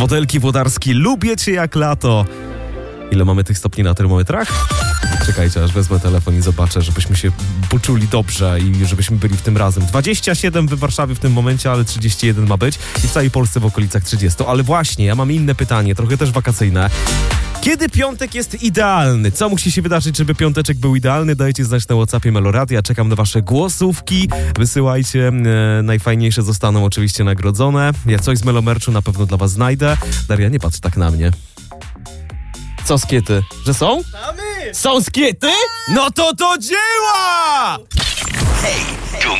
Modelki Włodarski, lubię cię jak lato. Ile mamy tych stopni na termometrach? Czekajcie, aż wezmę telefon i zobaczę, żebyśmy się poczuli dobrze i żebyśmy byli w tym razem. 27 w Warszawie w tym momencie, ale 31 ma być i w całej Polsce w okolicach 30. Ale właśnie, ja mam inne pytanie, trochę też wakacyjne. Kiedy piątek jest idealny? Co musi się wydarzyć, żeby piąteczek był idealny? Dajcie znać na WhatsAppie Meloradia. Czekam na wasze głosówki. Wysyłajcie. Najfajniejsze zostaną oczywiście nagrodzone. Ja coś z Melomerczu na pewno dla was znajdę. Daria, nie patrz tak na mnie. Co skiety? Że są? Są skiety? No to do dzieła! Hej!